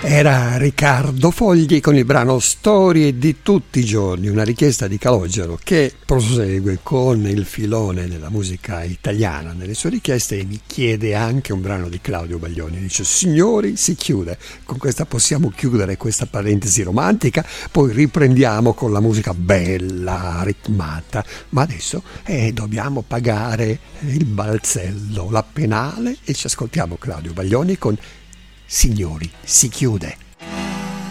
Era Riccardo Fogli con il brano Storie di tutti i giorni, una richiesta di Calogero che prosegue con il filone della musica italiana nelle sue richieste e mi chiede anche un brano di Claudio Baglioni. Dice: signori, si chiude, con questa possiamo chiudere questa parentesi romantica, poi riprendiamo con la musica bella, ritmata, ma adesso dobbiamo pagare il balzello, la penale, e ci ascoltiamo Claudio Baglioni con Signori, si chiude.